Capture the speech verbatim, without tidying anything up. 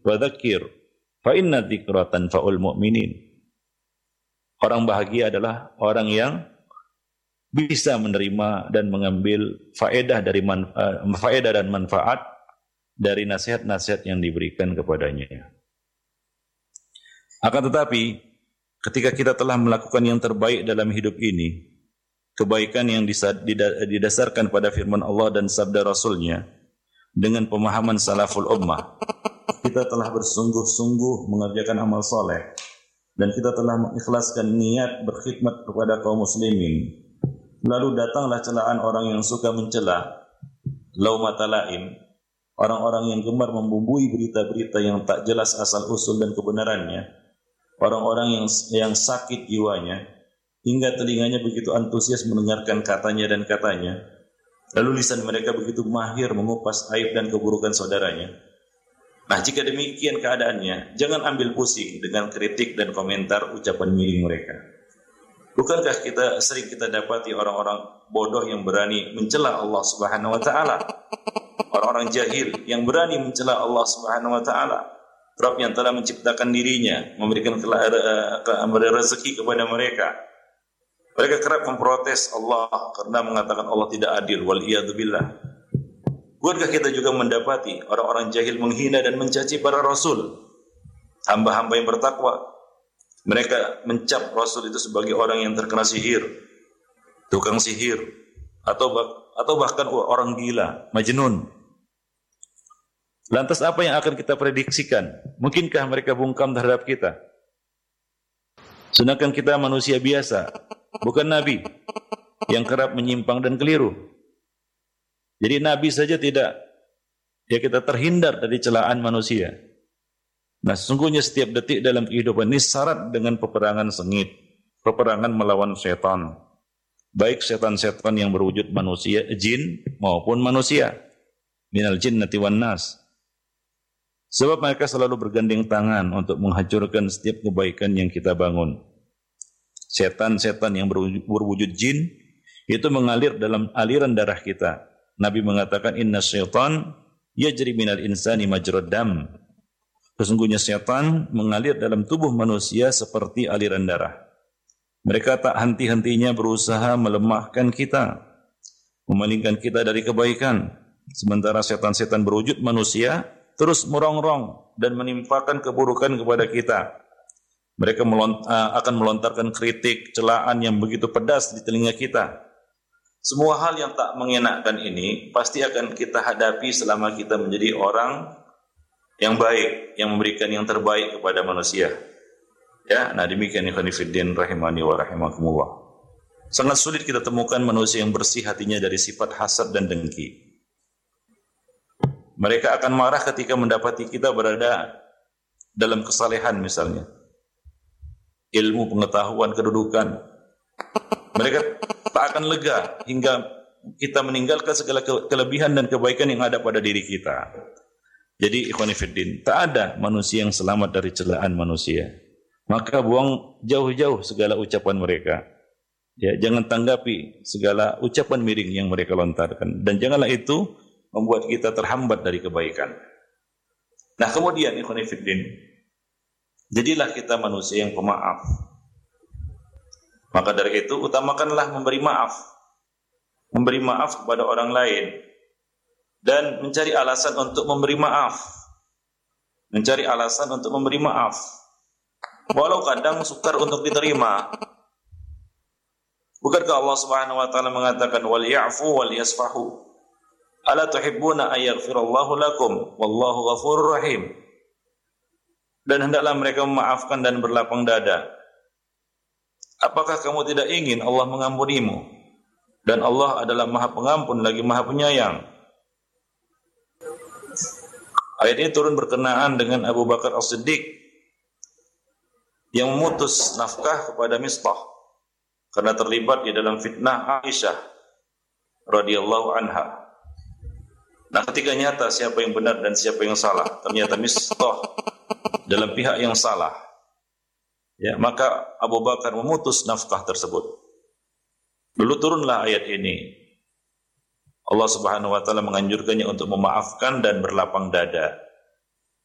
wa dzakir fa inna dzikra tanfa'ul mu'minin. Orang bahagia adalah orang yang bisa menerima dan mengambil faedah dari manfa- faedah dan manfaat dari nasihat-nasihat yang diberikan kepadanya. Akan tetapi, ketika kita telah melakukan yang terbaik dalam hidup ini, kebaikan yang didasarkan pada firman Allah dan sabda Rasul-Nya, dengan pemahaman salaful ummah, kita telah bersungguh-sungguh mengerjakan amal soleh, dan kita telah mengikhlaskan niat berkhidmat kepada kaum muslimin. Lalu datanglah celaan orang yang suka mencela, laumata laim, orang-orang yang gemar membumbui berita-berita yang tak jelas asal-usul dan kebenarannya, orang-orang yang yang sakit jiwanya, hingga telinganya begitu antusias mendengarkan katanya dan katanya, lalu lisan mereka begitu mahir mengupas aib dan keburukan saudaranya. Nah, jika demikian keadaannya, jangan ambil pusing dengan kritik dan komentar ucapan miring mereka. Bukankah kita sering kita dapati orang-orang bodoh yang berani mencela Allah Subhanahu wa taala? Orang-orang jahil yang berani mencela Allah Subhanahu wa taala, Rabb yang telah menciptakan dirinya, memberikan rezeki kepada mereka. Mereka kerap memprotes Allah karena mengatakan Allah tidak adil, wal iyadu billah. Bukankah kita juga mendapati orang-orang jahil menghina dan mencaci para rasul, hamba-hamba yang bertakwa? Mereka mencap Rasul itu sebagai orang yang terkena sihir, tukang sihir, atau bah- atau bahkan orang gila, majnun. Lantas apa yang akan kita prediksikan? Mungkinkah mereka bungkam terhadap kita? Sedangkan kita manusia biasa, bukan nabi yang kerap menyimpang dan keliru. Jadi nabi saja tidak, ya kita terhindar dari celaan manusia. Nah, sesungguhnya setiap detik dalam kehidupan ini syarat dengan peperangan sengit, peperangan melawan setan, baik setan-setan yang berwujud manusia, jin maupun manusia, minal jinnati wan nas. Sebab mereka selalu bergandeng tangan untuk menghancurkan setiap kebaikan yang kita bangun. Setan-setan yang berwujud jin itu mengalir dalam aliran darah kita. Nabi mengatakan inna syaitan yajri minal insani majrad dam. Sesungguhnya setan mengalir dalam tubuh manusia seperti aliran darah. Mereka tak henti-hentinya berusaha melemahkan kita, memalingkan kita dari kebaikan. Sementara setan-setan berwujud manusia terus merongrong dan menimpakan keburukan kepada kita. Mereka melont- akan melontarkan kritik, celaan yang begitu pedas di telinga kita. Semua hal yang tak mengenakkan ini pasti akan kita hadapi selama kita menjadi orang yang baik, yang memberikan yang terbaik kepada manusia. Ya, nah demikian ikhwan fillah rahimani wa rahimakumullah. Sangat sulit kita temukan manusia yang bersih hatinya dari sifat hasad dan dengki. Mereka akan marah ketika mendapati kita berada dalam kesalehan misalnya, ilmu, pengetahuan, kedudukan. Mereka tak akan lega hingga kita meninggalkan segala kelebihan dan kebaikan yang ada pada diri kita. Jadi ikhwan fillah, tak ada manusia yang selamat dari celaan manusia. Maka buang jauh-jauh segala ucapan mereka. Ya, jangan tanggapi segala ucapan miring yang mereka lontarkan, dan janganlah itu membuat kita terhambat dari kebaikan. Nah, kemudian ikhwan fillah, jadilah kita manusia yang pemaaf. Maka dari itu utamakanlah memberi maaf. Memberi maaf kepada orang lain. Dan mencari alasan untuk memberi maaf. Mencari alasan untuk memberi maaf. Walau kadang sukar untuk diterima. Bukankah Allah Subhanahu wa taala mengatakan wal ya'fu wal yasfahu? Ala tuhibbuna ayaghfirallahu lakum wallahu ghafurur rahim. Dan hendaklah mereka memaafkan dan berlapang dada. Apakah kamu tidak ingin Allah mengampunimu? Dan Allah adalah Maha Pengampun lagi Maha Penyayang. Ayat ini turun berkenaan dengan Abu Bakar As-Siddiq yang memutus nafkah kepada Mistah karena terlibat di dalam fitnah Aisyah radhiyallahu anha. Nah, ketika nyata siapa yang benar dan siapa yang salah, ternyata Mistah dalam pihak yang salah. Ya, maka Abu Bakar memutus nafkah tersebut. Lalu turunlah ayat ini. Allah Subhanahu wa taala menganjurkannya untuk memaafkan dan berlapang dada.